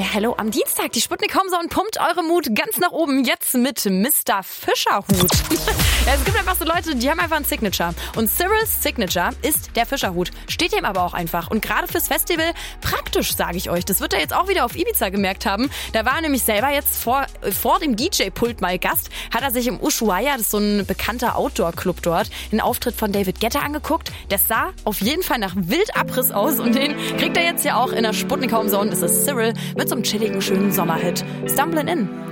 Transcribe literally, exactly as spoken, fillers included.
Ja, hallo, am Dienstag, die Sputnik Homezone pumpt eure Mut ganz nach oben, jetzt mit Mister Fischerhut. Ja, es gibt einfach so Leute, die haben einfach ein Signature. Und Cyrils Signature ist der Fischerhut. Steht ihm aber auch einfach. Und gerade fürs Festival praktisch, sage ich euch. Das wird er jetzt auch wieder auf Ibiza gemerkt haben. Da war er nämlich selber jetzt vor, vor dem D J-Pult mal Gast. Hat er sich im Ushuaia, das ist so ein bekannter Outdoor-Club dort, den Auftritt von David Guetta angeguckt. Das sah auf jeden Fall nach Wildabriss aus. Und den kriegt er jetzt ja auch in der Sputnik Homezone. Das ist Cyril mit so einem chilligen, schönen Sommerhit. Stumblin' In.